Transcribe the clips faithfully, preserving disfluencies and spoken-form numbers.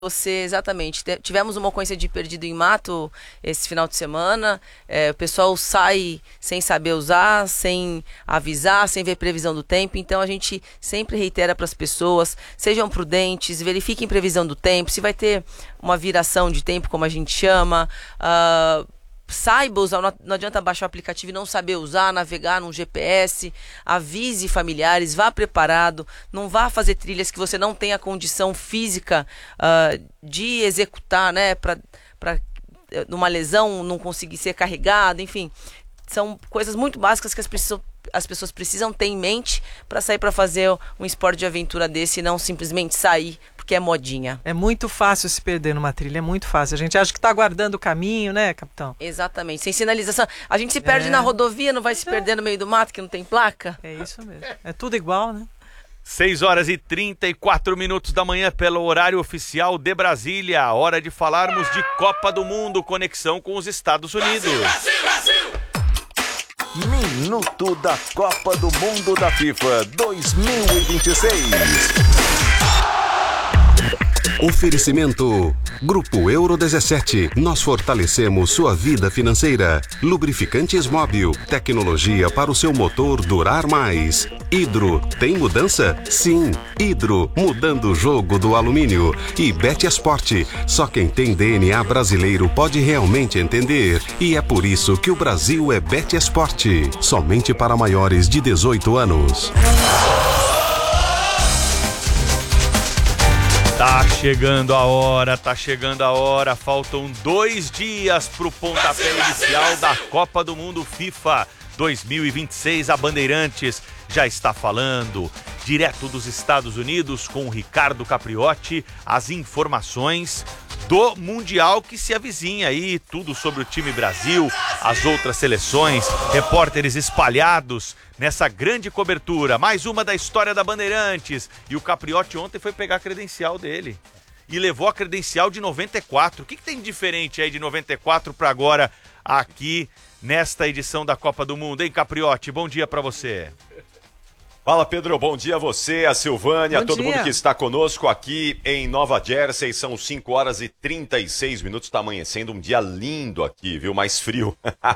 Você, exatamente. Tivemos uma ocorrência de perdido em mato esse final de semana. É, o pessoal sai sem saber usar, sem avisar, sem ver previsão do tempo. Então a gente sempre reitera para as pessoas, sejam prudentes, verifiquem previsão do tempo, se vai ter uma viração de tempo, como a gente chama. Uh, Saiba usar, não adianta baixar o aplicativo e não saber usar, navegar num G P S, avise familiares, vá preparado, não vá fazer trilhas que você não tenha condição física uh, de executar, né, para numa lesão não conseguir ser carregado, enfim, são coisas muito básicas que as pessoas, as pessoas precisam ter em mente para sair para fazer um esporte de aventura desse e não simplesmente sair porque é modinha. É muito fácil se perder numa trilha, é muito fácil. A gente acha que está guardando o caminho, né, capitão? Exatamente, sem sinalização. A gente se perde é. na rodovia, não vai se perder no meio do mato que não tem placa? É isso mesmo. É tudo igual, né? seis horas e trinta e quatro minutos da manhã pelo horário oficial de Brasília. Hora de falarmos de Copa do Mundo, conexão com os Estados Unidos. Brasil, Brasil, Brasil. Minuto da Copa do Mundo da FIFA dois mil e vinte e seis. Oferecimento Grupo Euro dezessete. Nós fortalecemos sua vida financeira. Lubrificantes Móbil. Tecnologia para o seu motor durar mais. Hidro. Tem mudança? Sim. Hidro. Mudando o jogo do alumínio. E Betesport. Só quem tem D N A brasileiro pode realmente entender. E é por isso que o Brasil é Betesport. Somente para maiores de dezoito anos. Tá chegando a hora, tá chegando a hora. Faltam dois dias pro pontapé inicial da Copa do Mundo FIFA dois mil e vinte e seis. A Bandeirantes já está falando direto dos Estados Unidos com o Ricardo Capriotti. As informações do Mundial que se avizinha aí, tudo sobre o time Brasil, as outras seleções, repórteres espalhados nessa grande cobertura. Mais uma da história da Bandeirantes. E o Capriotti ontem foi pegar a credencial dele e levou a credencial de noventa e quatro. O que, que tem de diferente aí de noventa e quatro para agora aqui nesta edição da Copa do Mundo, hein, Capriotti? Bom dia para você. Fala, Pedro, bom dia a você, a Silvânia, bom a todo dia. mundo que está conosco aqui em Nova Jersey. São cinco horas e trinta e seis minutos, está amanhecendo um dia lindo aqui, viu? Mais frio.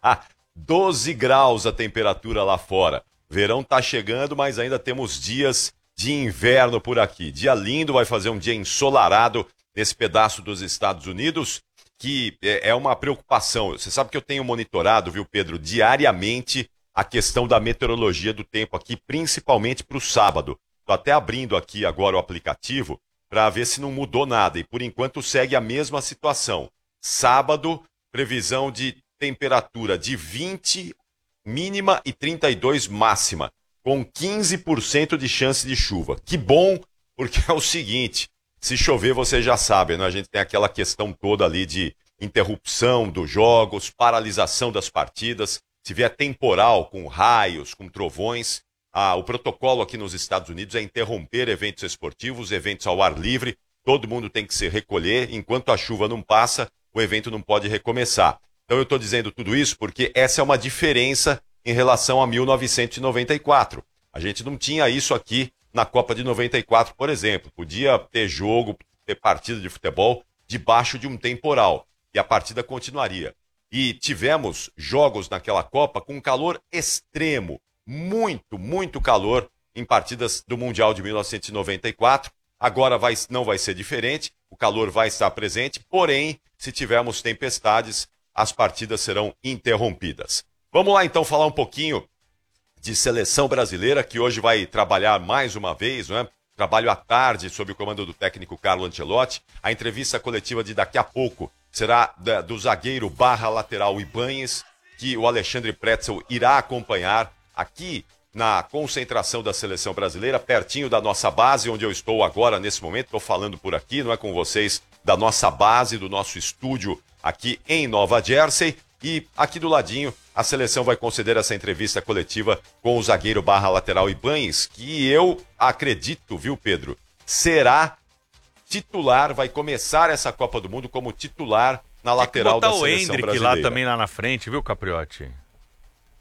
doze graus a temperatura lá fora. Verão tá chegando, mas ainda temos dias de inverno por aqui. Dia lindo, vai fazer um dia ensolarado nesse pedaço dos Estados Unidos, que é uma preocupação. Você sabe que eu tenho monitorado, viu, Pedro, diariamente a questão da meteorologia do tempo aqui, principalmente para o sábado. Estou até abrindo aqui agora o aplicativo para ver se não mudou nada. E por enquanto segue a mesma situação. Sábado, previsão de temperatura de vinte mínima e trinta e dois máxima, com quinze por cento de chance de chuva. Que bom, porque é o seguinte, se chover você já sabe, né? A gente tem aquela questão toda ali de interrupção dos jogos, paralisação das partidas. Se vier temporal, com raios, com trovões, ah, o protocolo aqui nos Estados Unidos é interromper eventos esportivos, eventos ao ar livre, todo mundo tem que se recolher, enquanto a chuva não passa, o evento não pode recomeçar. Então eu estou dizendo tudo isso porque essa é uma diferença em relação a mil novecentos e noventa e quatro. A gente não tinha isso aqui na Copa de noventa e quatro, por exemplo. Podia ter jogo, ter partida de futebol debaixo de um temporal e a partida continuaria. E tivemos jogos naquela Copa com calor extremo, muito, muito calor em partidas do Mundial de mil novecentos e noventa e quatro. Agora vai, não vai ser diferente, o calor vai estar presente, porém, se tivermos tempestades, as partidas serão interrompidas. Vamos lá então falar um pouquinho de seleção brasileira, que hoje vai trabalhar mais uma vez, não é? Trabalho à tarde sob o comando do técnico Carlo Ancelotti. A entrevista coletiva de daqui a pouco será da, do zagueiro barra lateral Ibañez, que o Alexandre Pretzel irá acompanhar aqui na concentração da seleção brasileira, pertinho da nossa base, onde eu estou agora nesse momento. Estou falando por aqui, não é, com vocês, da nossa base, do nosso estúdio aqui em Nova Jersey. E aqui do ladinho, a seleção vai conceder essa entrevista coletiva com o zagueiro barra lateral Ibañez, que eu acredito, viu, Pedro, será titular, vai começar essa Copa do Mundo como titular na lateral da seleção brasileira. Tem que botar o Endrick lá também lá na frente, viu, Capriotti?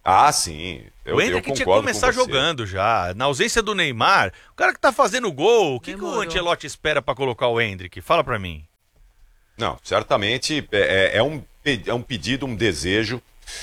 Ah, sim. Eu, o Endrick tinha que começar jogando já. Na ausência do Neymar, o cara que tá fazendo gol, o que, que o Ancelotti espera para colocar o Endrick? Fala para mim. Não, certamente é, é, um, é um pedido, um desejo.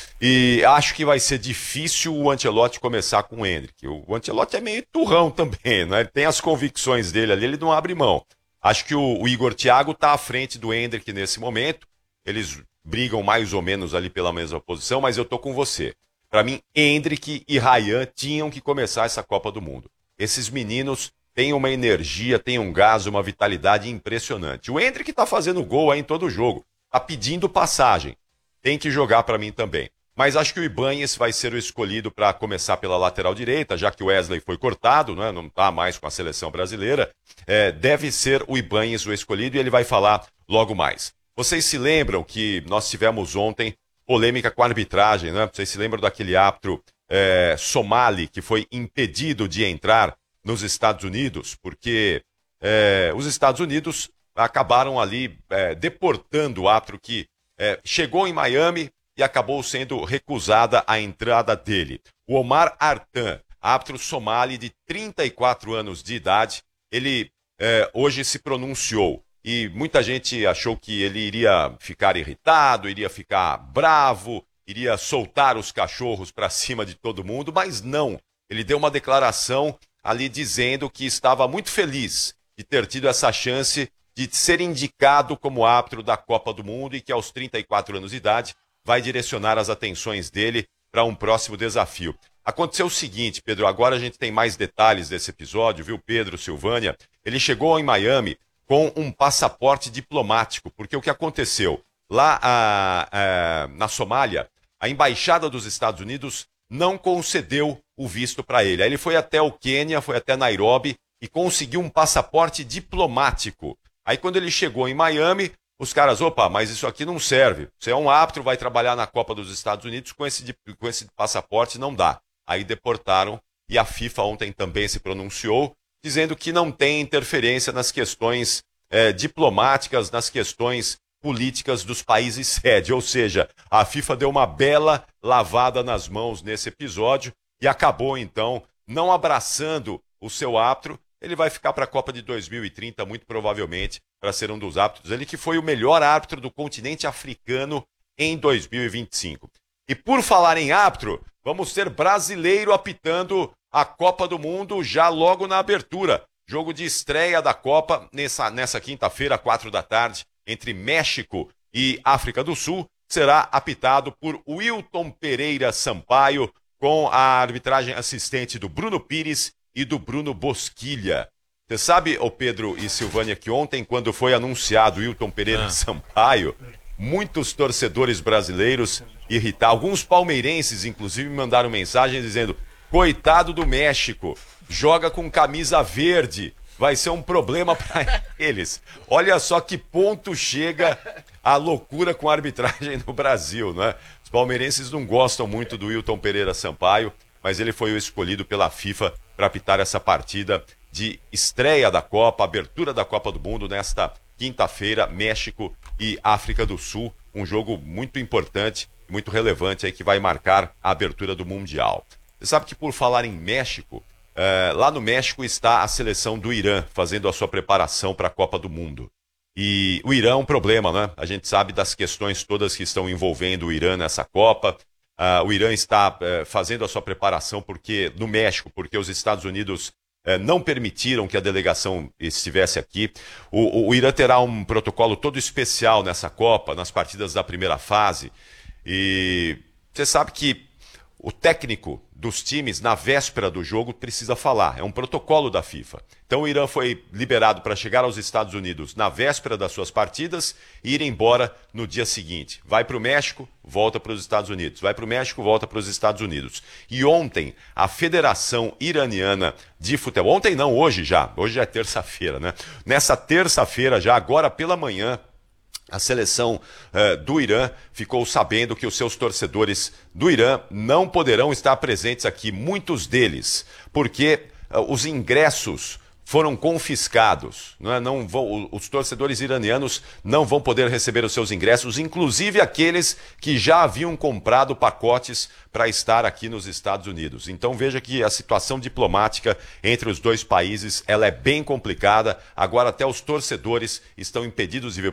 E acho que vai ser difícil o Ancelotti começar com o Endrick. O Ancelotti é meio turrão também, né? Ele tem as convicções dele ali, ele não abre mão. Acho que o, o Igor Thiago está à frente do Endrick nesse momento. Eles brigam mais ou menos ali pela mesma posição, mas eu tô com você. Para mim, Endrick e Ryan tinham que começar essa Copa do Mundo. Esses meninos têm uma energia, têm um gás, uma vitalidade impressionante. O Endrick está fazendo gol aí em todo o jogo, está pedindo passagem. Tem que jogar para mim também. Mas acho que o Ibáñez vai ser o escolhido para começar pela lateral direita, já que o Wesley foi cortado, né? Não está mais com a seleção brasileira. É, deve ser o Ibáñez o escolhido e ele vai falar logo mais. Vocês se lembram que nós tivemos ontem polêmica com a arbitragem, né? Vocês se lembram daquele árbitro é, somali que foi impedido de entrar nos Estados Unidos, porque é, os Estados Unidos acabaram ali é, deportando o árbitro que É, chegou em Miami e acabou sendo recusada a entrada dele. O Omar Artan, árbitro somali de trinta e quatro anos de idade, ele é, hoje se pronunciou e muita gente achou que ele iria ficar irritado, iria ficar bravo, iria soltar os cachorros para cima de todo mundo, mas não. Ele deu uma declaração ali dizendo que estava muito feliz de ter tido essa chance de ser indicado como árbitro da Copa do Mundo e que aos trinta e quatro anos de idade vai direcionar as atenções dele para um próximo desafio. Aconteceu o seguinte, Pedro, agora a gente tem mais detalhes desse episódio, viu, Pedro, Silvânia? Ele chegou em Miami com um passaporte diplomático, porque o que aconteceu? Lá a, a, na Somália, a embaixada dos Estados Unidos não concedeu o visto para ele. Aí ele foi até o Quênia, foi até Nairobi e conseguiu um passaporte diplomático. Aí quando ele chegou em Miami, os caras, opa, mas isso aqui não serve. Você é um árbitro, vai trabalhar na Copa dos Estados Unidos, com esse, com esse passaporte não dá. Aí deportaram e a FIFA ontem também se pronunciou, dizendo que não tem interferência nas questões é, diplomáticas, nas questões políticas dos países sede. Ou seja, a FIFA deu uma bela lavada nas mãos nesse episódio e acabou então não abraçando o seu árbitro. Ele vai ficar para a Copa de dois mil e trinta, muito provavelmente, para ser um dos árbitros. Ele que foi o melhor árbitro do continente africano em dois mil e vinte e cinco. E por falar em árbitro, vamos ter brasileiro apitando a Copa do Mundo já logo na abertura. Jogo de estreia da Copa nessa, nessa quinta-feira, quatro da tarde, entre México e África do Sul. Será apitado por Wilton Pereira Sampaio, com a arbitragem assistente do Bruno Pires e do Bruno Bosquilha. Você sabe, ô Pedro e Silvânia, que ontem, quando foi anunciado Wilton Pereira ah. Sampaio, muitos torcedores brasileiros irritaram, alguns palmeirenses, inclusive, me mandaram mensagem dizendo: coitado do México, joga com camisa verde, vai ser um problema para eles. Olha só que ponto chega a loucura com a arbitragem no Brasil, né? Os palmeirenses não gostam muito do Wilton Pereira Sampaio, mas ele foi o escolhido pela FIFA para apitar essa partida de estreia da Copa, abertura da Copa do Mundo nesta quinta-feira, México e África do Sul. Um jogo muito importante, muito relevante aí que vai marcar a abertura do Mundial. Você sabe que por falar em México, eh, lá no México está a seleção do Irã fazendo a sua preparação para a Copa do Mundo. E o Irã é um problema, né? A gente sabe das questões todas que estão envolvendo o Irã nessa Copa. Uh, o Irã está uh, fazendo a sua preparação porque no México, porque os Estados Unidos uh, não permitiram que a delegação estivesse aqui. O, o, o Irã terá um protocolo todo especial nessa Copa, nas partidas da primeira fase. E você sabe que o técnico dos times, na véspera do jogo, precisa falar. É um protocolo da FIFA. Então o Irã foi liberado para chegar aos Estados Unidos na véspera das suas partidas e ir embora no dia seguinte. Vai para o México, volta para os Estados Unidos. Vai para o México, volta para os Estados Unidos. E ontem, a Federação Iraniana de Futebol... Ontem não, hoje já. Hoje já é terça-feira, né? Nessa terça-feira, já agora pela manhã, a seleção uh, do Irã ficou sabendo que os seus torcedores do Irã não poderão estar presentes aqui, muitos deles, porque uh, os ingressos foram confiscados. Não é? Não vão, os torcedores iranianos não vão poder receber os seus ingressos, inclusive aqueles que já haviam comprado pacotes para estar aqui nos Estados Unidos. Então veja que a situação diplomática entre os dois países ela é bem complicada. Agora até os torcedores estão impedidos de vir